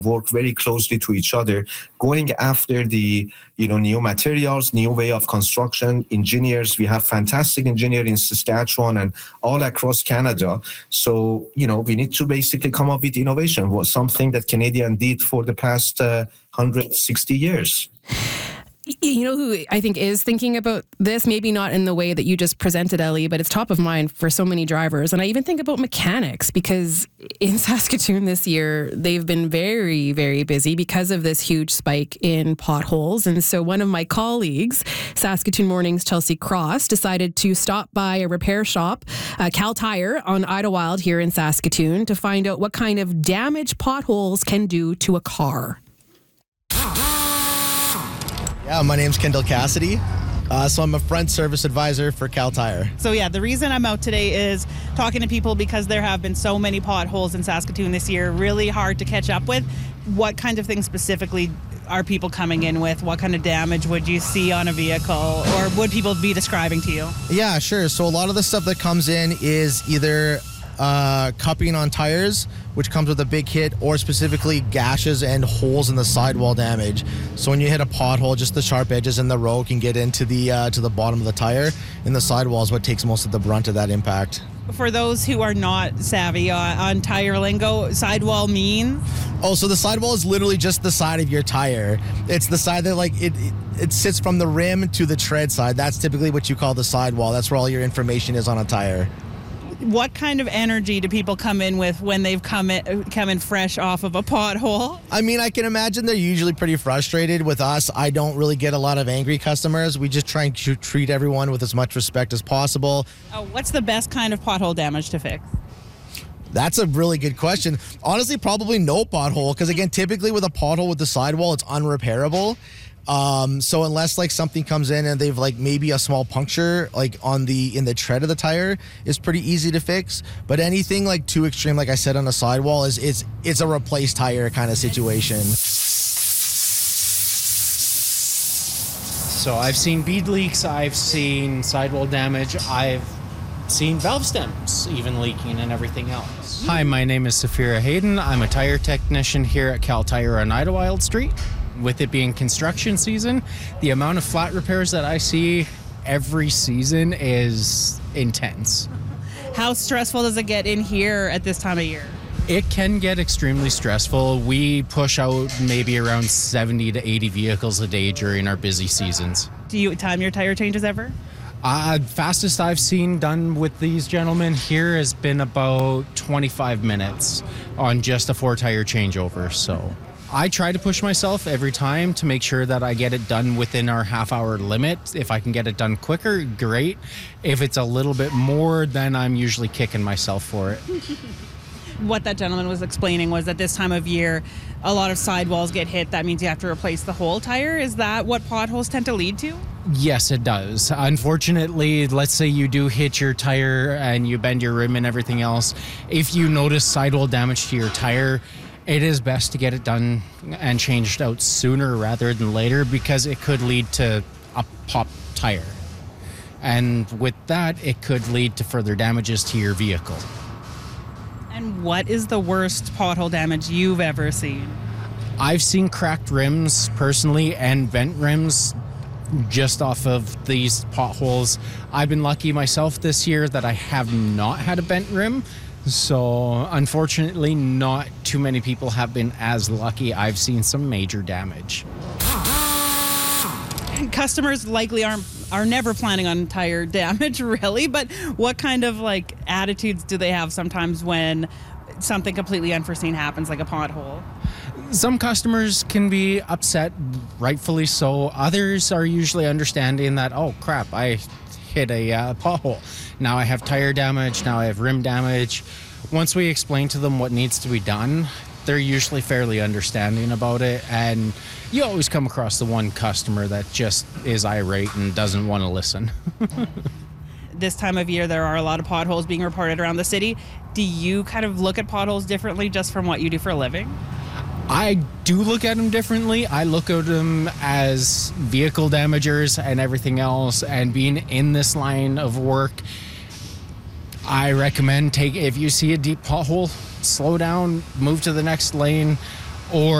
work very closely to each other, going after the new materials, new way of construction. Engineers, we have fantastic engineers in Saskatchewan and all across Canada. So we need to basically come up with innovation, was something that Canadian did for the past 160 years. You know who I think is thinking about this, maybe not in the way that you just presented, Ellie, but it's top of mind for so many drivers. And I even think about mechanics, because in Saskatoon this year, they've been very, very busy because of this huge spike in potholes. And so one of my colleagues, Saskatoon Morning's Chelsea Cross, decided to stop by a repair shop, Cal Tire on Idlewild here in Saskatoon, to find out what kind of damage potholes can do to a car. Yeah, my name's Kendall Cassidy. So I'm a front service advisor for Cal Tire. So yeah, the reason I'm out today is talking to people because there have been so many potholes in Saskatoon this year, really hard to catch up with. What kind of things specifically are people coming in with? What kind of damage would you see on a vehicle, or would people be describing to you? Yeah, sure. So a lot of the stuff that comes in is either cupping on tires, which comes with a big hit, or specifically gashes and holes in the sidewall damage. So when you hit a pothole, just the sharp edges in the road can get into the to the bottom of the tire, and the sidewall is what takes most of the brunt of that impact. For those who are not savvy on tire lingo, sidewall means? Oh, so the sidewall is literally just the side of your tire. It's the side that it sits from the rim to the tread side. That's typically what you call the sidewall. That's where all your information is on a tire. What kind of energy do people come in with when they've come in fresh off of a pothole? I mean, I can imagine they're usually pretty frustrated. With us, I don't really get a lot of angry customers. We just try to treat everyone with as much respect as possible. What's the best kind of pothole damage to fix? That's a really good question. Honestly, probably no pothole, because again, typically with a pothole with the sidewall, it's unrepairable. So unless something comes in and they've maybe a small puncture in the tread of the tire, is pretty easy to fix. But anything too extreme, like I said, on a sidewall it's a replace tire kind of situation. So I've seen bead leaks, I've seen sidewall damage, I've seen valve stems even leaking and everything else. Hi, my name is Safira Hayden. I'm a tire technician here at Cal Tire on Idlewild Street. With it being construction season, the amount of flat repairs that I see every season is intense. How stressful does it get in here at this time of year? It can get extremely stressful. We push out maybe around 70 to 80 vehicles a day during our busy seasons. Do you time your tire changes ever? Fastest I've seen done with these gentlemen here has been about 25 minutes on just a 4-tire changeover. So I try to push myself every time to make sure that I get it done within our half-hour limit. If I can get it done quicker, great. If it's a little bit more, then I'm usually kicking myself for it. What that gentleman was explaining was that this time of year, a lot of sidewalls get hit. That means you have to replace the whole tire. Is that what potholes tend to lead to? Yes, it does. Unfortunately, let's say you do hit your tire and you bend your rim and everything else. If you notice sidewall damage to your tire, it is best to get it done and changed out sooner rather than later, because it could lead to a popped tire. And with that, it could lead to further damages to your vehicle. And what is the worst pothole damage you've ever seen? I've seen cracked rims personally and bent rims just off of these potholes. I've been lucky myself this year that I have not had a bent rim. So unfortunately, not too many people have been as lucky. I've seen some major damage. Customers likely are never planning on tire damage, really, but what kind of attitudes do they have sometimes when something completely unforeseen happens, like a pothole? Some customers can be upset, rightfully so. Others are usually understanding that, oh crap, I hit a pothole. Now I have tire damage, now I have rim damage. Once we explain to them what needs to be done, they're usually fairly understanding about it, and you always come across the one customer that just is irate and doesn't want to listen. This time of year, there are a lot of potholes being reported around the city. Do you kind of look at potholes differently just from what you do for a living? I do look at them differently. I look at them as vehicle damagers and everything else, and being in this line of work, I recommend if you see a deep pothole, slow down, move to the next lane, or